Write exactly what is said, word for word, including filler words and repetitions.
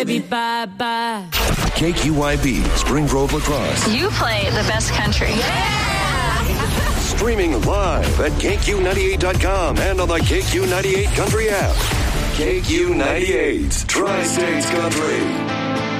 Bye-bye. K Q Y B, Spring Grove Lacrosse. You play the best country. Yeah! Streaming live at K Q ninety-eight dot com and on the K Q ninety-eight Country app. K Q ninety-eight, Tri-States Country.